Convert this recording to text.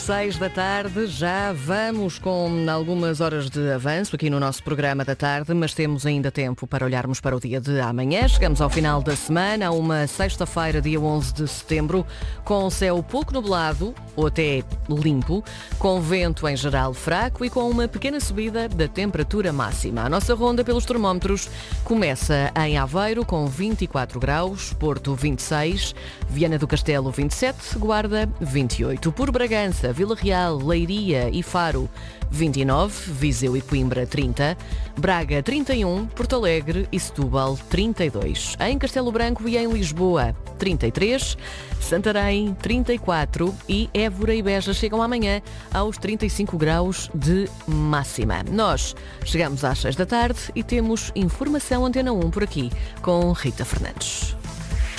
6 da tarde, já vamos com algumas horas de avanço aqui no nosso programa da tarde, mas temos ainda tempo para olharmos para o dia de amanhã. Chegamos ao final da semana, a uma sexta-feira, dia 11 de setembro, com céu pouco nublado, ou até limpo, com vento em geral fraco e com uma pequena subida da temperatura máxima. A nossa ronda pelos termómetros começa em Aveiro com 24 graus, Porto 26, Viana do Castelo 27, Guarda 28. Por Bragança, Vila Real, Leiria e Faro 29, Viseu e Coimbra 30, Braga 31, Porto Alegre e Setúbal 32. Em Castelo Branco e em Lisboa 33, Santarém 34 e Évora e Beja chegam amanhã aos 35 graus de máxima. Nós chegamos às 6 da tarde e temos informação Antena 1 por aqui com Rita Fernandes.